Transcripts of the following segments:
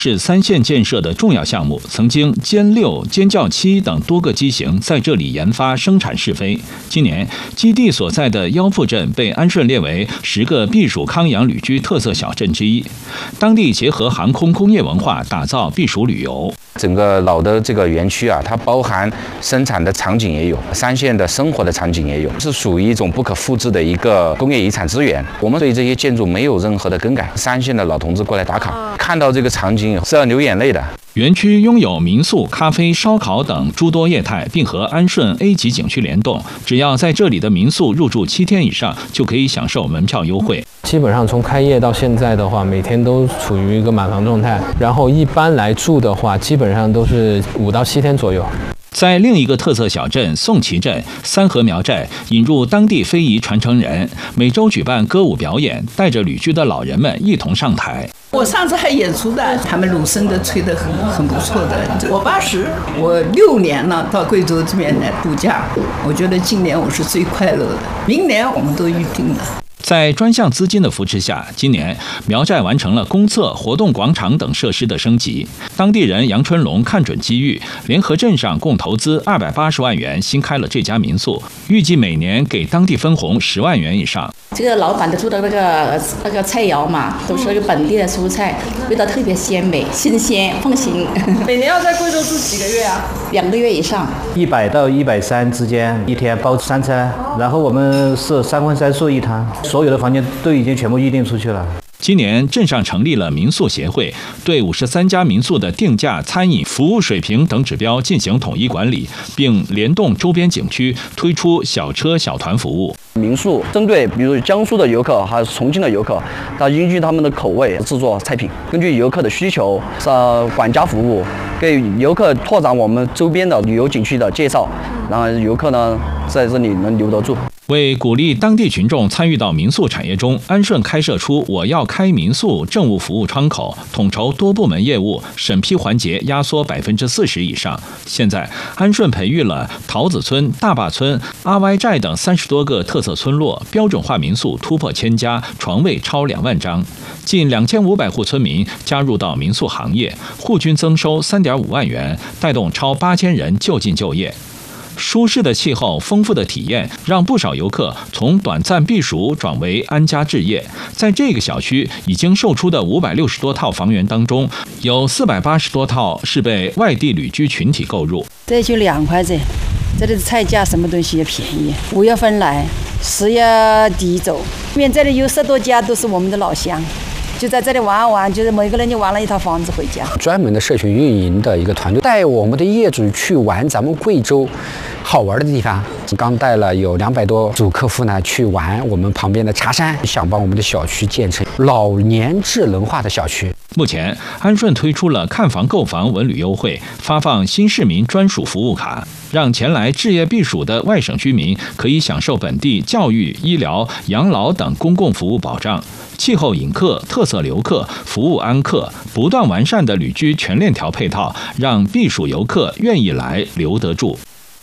是3线建设的重要项目，曾经歼6、歼教7等多个机型在这里研发生产试飞。今年基地所在的腰腹镇被安顺列为10个避暑康养旅居特色小镇之一，当地结合航空工业文化，打造避暑旅游。 整个老的这个园区啊，它包含生产的场景也有，3线的生活的场景也有，是属于一种不可复制的一个工业遗产资源。我们对这些建筑没有任何的更改，3线的老同志过来打卡，看到这个场景是要流眼泪的。 园区拥有民宿、咖啡、烧烤等诸多业态，并和安顺 A 级景区联动。只要在这里的民宿入住7天以上，就可以享受门票优惠。 基本上从开业到现在的话，每天都处于一个满房状态。然后一般来住的话，基本上都是5到7天左右。 在另一个特色小镇宋旗镇三河苗寨，引入当地非遗传承人，每周举办歌舞表演，带着旅居的老人们一同上台。 我上次还演出的，他们鲁声的吹得很不错的。我80，我6年了到贵州这边来度假，我觉得今年我是最快乐的，明年我们都预定了。 在专项资金的扶持下，今年苗寨完成了公厕、活动广场等设施的升级。当地人杨春龙看准机遇，联合镇上共投资280万元新开了这家民宿，预计每年给当地分红10万元以上。 这个老板都做的那个菜肴嘛，都是那个本地的蔬菜，味道特别鲜美、新鲜、放心。 每年要在贵州住几个月啊 ？2个月以上。 100到130之间，一天包3餐，然后我们是3荤3素一汤，所有的房间都已经全部预定出去了。 今年镇上成立了民宿协会，对53家民宿的定价、餐饮、服务水平等指标进行统一管理，并联动周边景区推出小车小团服务。 民宿针对比如江苏的游客还是重庆的游客，它依据他们的口味制作菜品，根据游客的需求管家服务，给游客拓展我们周边的旅游景区的介绍，让游客呢在这里能留得住。 为鼓励当地群众参与到民宿产业中，安顺开设出我要开民宿政务服务窗口，统筹多部门业务，审批环节压缩40%以上。现在安顺培育了桃子村、大坝村、阿歪寨等30多个特色村落，标准化民宿突破1000家，床位超2万张，近2500户村民加入到民宿行业，户均增收3.5万元，带动超8000人就近就业。舒适的气候、丰富的体验，让不少游客从短暂避暑转为安家置业。在这个小区已经售出的560多套房源当中，有480多套是被外地旅居群体购入。 这就2块钱，这里的菜价什么东西也便宜。5月份来，10月底走，因为这里有10多家都是我们的老乡。就在这里玩一玩，就是每个人就玩了一套房子回家。 专门的社群运营的一个团队，带我们的业主去玩咱们贵州好玩的地方。刚带了有200多组客户呢去玩我们旁边的茶山，想把我们的小区建成老年智能化的小区。 目前，安顺推出了看房购房文旅优惠，发放新市民专属服务卡，让前来置业避暑的外省居民可以享受本地教育、医疗、养老等公共服务保障。气候引客、特色留客、服务安客，不断完善的旅居全链条配套，让避暑游客愿意来留得住。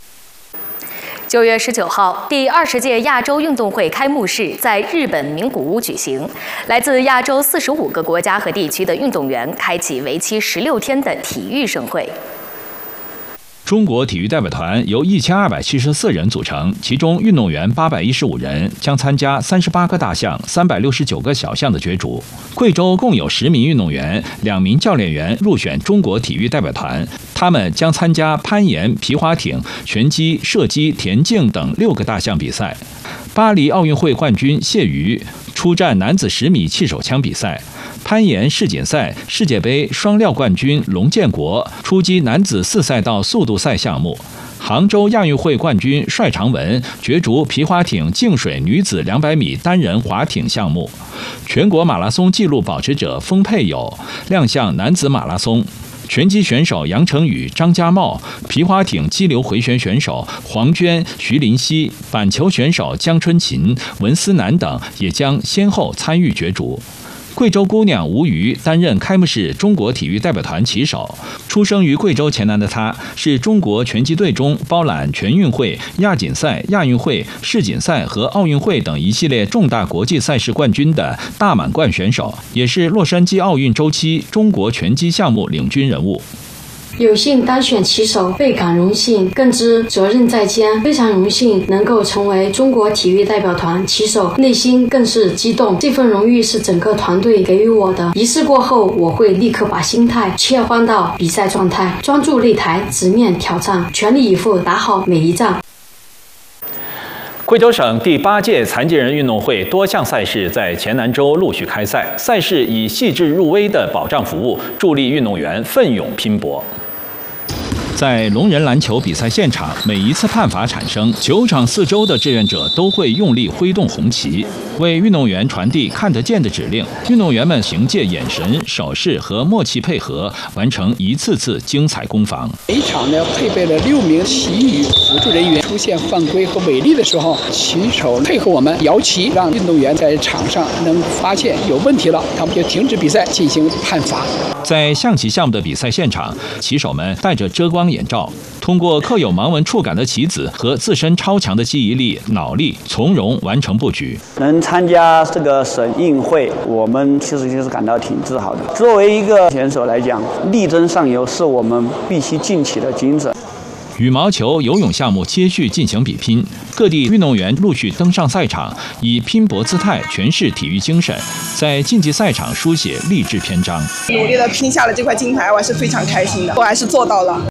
9月19号，第20届亚洲运动会开幕式在日本名古屋举行。来自亚洲45个国家和地区的运动员开启为期16天的体育盛会。 中国体育代表团由1274人组成，其中运动员815人，将参加38个大项、369个小项的角逐。贵州共有10名运动员、2名教练员入选中国体育代表团，他们将参加攀岩、皮划艇、拳击、射击、田径等6个大项比赛。巴黎奥运会冠军谢瑜出战男子10米气手枪比赛。攀岩世锦赛世界杯双料冠军龙建国出击男子4赛道速度赛项目。杭州亚运会冠军帅长文角逐皮划艇净水女子200米单人划艇项目。全国马拉松纪录保持者封佩友亮相男子马拉松。拳击选手杨成宇、张家茂，皮划艇激流回旋选手黄娟、徐林熙，板球选手江春琴、文思南等也将先后参与角逐。 贵州姑娘吴瑜担任开幕式中国体育代表团旗手。出生于贵州黔南的她，是中国拳击队中包揽全运会、亚锦赛、亚运会、世锦赛和奥运会等一系列重大国际赛事冠军的大满贯选手，也是洛杉矶奥运周期中国拳击项目领军人物。 有幸当选旗手，倍感荣幸，更知责任在肩。非常荣幸能够成为中国体育代表团旗手，内心更是激动。这份荣誉是整个团队给予我的。仪式过后，我会立刻把心态切换到比赛状态，专注擂台，直面挑战，全力以赴打好每一仗。 贵州省第8届残疾人运动会多项赛事在黔南州陆续开赛，赛事以细致入微的保障服务，助力运动员奋勇拼搏。在龙人篮球比赛现场，每一次判罚产生，球场四周的志愿者都会用力挥动红旗，为运动员传递看得见的指令。运动员们凭借眼神、手势和默契配合，完成一次次精彩攻防。 每场呢配备了6名旗语辅助人员，出现犯规和违例的时候，旗手配合我们摇旗，让运动员在场上能发现有问题了，他们就停止比赛进行判罚。 在象棋项目的比赛现场，棋手们戴着遮光眼罩，通过刻有盲文触感的棋子和自身超强的记忆力、脑力，从容完成布局。 能参加这个省运会，我们其实就是感到挺自豪的。作为一个选手来讲，力争上游是我们必须尽起的精神。 羽毛球、游泳项目接续进行比拼，各地运动员陆续登上赛场，以拼搏姿态诠释体育精神，在竞技赛场书写励志篇章。 努力的拼下了这块金牌，我还是非常开心的，我还是做到了。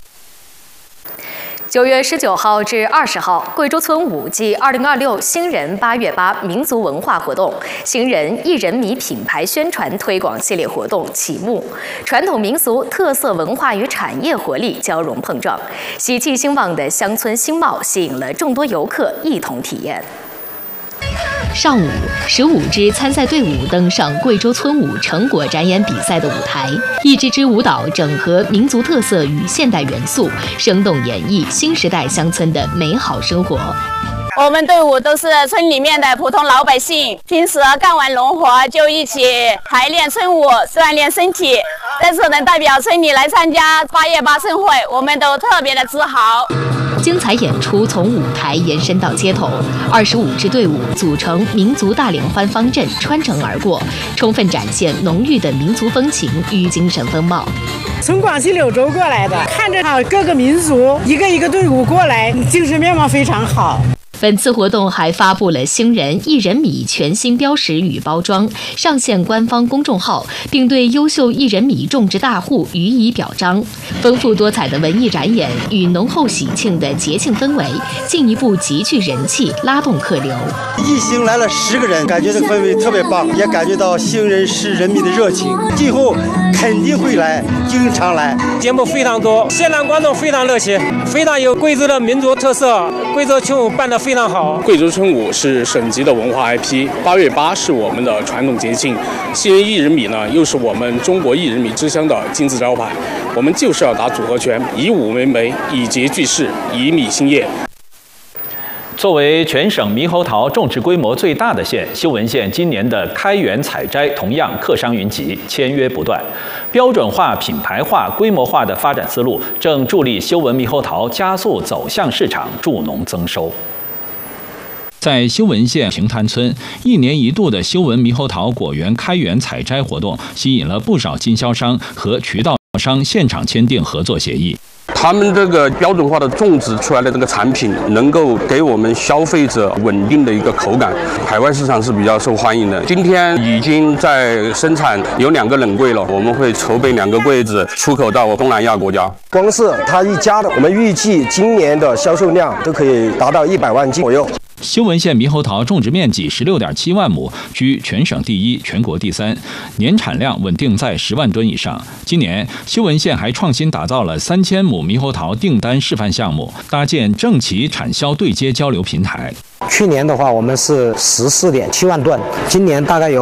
9月19号至20号，贵州村5暨2026新人8月8民族文化活动、新人1人米品牌宣传推广系列活动启幕，传统民俗、特色文化与产业活力交融碰撞，喜气兴旺的乡村新貌吸引了众多游客一同体验。上午，15支参赛队伍登上贵州村舞成果展演比赛的舞台，一支支舞蹈整合民族特色与现代元素，生动演绎新时代乡村的美好生活。 我们队伍都是村里面的普通老百姓，平时干完农活就一起排练村舞，锻炼身体。这次能代表村里来参加8月8盛会，我们都特别的自豪。精彩演出从舞台延伸到街头，25支队伍组成民族大联欢方阵穿城而过，充分展现浓郁的民族风情与精神风貌。 从广西柳州过来的，看着各个民族一个一个队伍过来，精神面貌非常好。 本次活动还发布了新人1人米全新标识与包装，上线官方公众号，并对优秀1人米种植大户予以表彰。丰富多彩的文艺展演与浓厚喜庆的节庆氛围，进一步集聚人气，拉动客流。 一行来了10个人，感觉这个氛围特别棒，也感觉到新人是人民的热情，今后肯定会来，经常来。 节目非常多，现场观众非常热情，非常有贵州的民族特色，贵州村舞办得非常好。 贵州村舞是省级的文化 IP，8月8是我们的传统节庆，新人1人米呢又是我们中国1人米之乡的金字招牌。我们就是要打组合拳，以武为媒，以节聚势，以米兴业。 作为全省猕猴桃种植规模最大的县，修文县今年的开园采摘同样客商云集，签约不断。标准化、品牌化、规模化的发展思路，正助力修文猕猴桃加速走向市场，助农增收。在修文县平潭村，1年1度的修文猕猴桃果园开园采摘活动，吸引了不少经销商和渠道商现场签订合作协议。 他们这个标准化的种植出来的这个产品，能够给我们消费者稳定的一个口感，海外市场是比较受欢迎的。今天已经在生产有2个冷柜了，我们会筹备2个柜子出口到东南亚国家。 光是它一家的，我们预计今年的销售量都可以达到100万斤左右。 修文县猕猴桃种植面积16.7万亩，居全省第1、全国第3，年产量稳定在10万吨以上。今年，修文县还创新打造了3000亩猕猴桃订单示范项目，搭建正企产销对接交流平台。 去年的话，我们是14.7万吨，今年大概有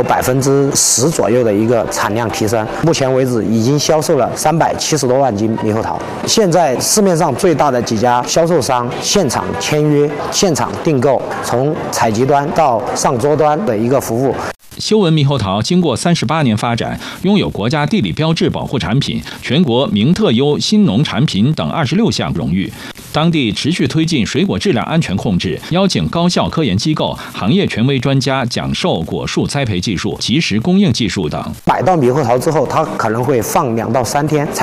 10%左右的一个产量提升。目前为止，已经销售了370多万斤猕猴桃。现在市面上最大的几家销售商现场签约、现场订购，从采集端到上桌端的一个服务。 修文猕猴桃经过38年发展，拥有国家地理标志保护产品、全国名特优新农产品等26项荣誉。当地持续推进水果质量安全控制，邀请高校科研机构、行业权威专家讲授果树栽培技术、及时供应技术等。 买到猕猴桃之后，它可能会放2到3天才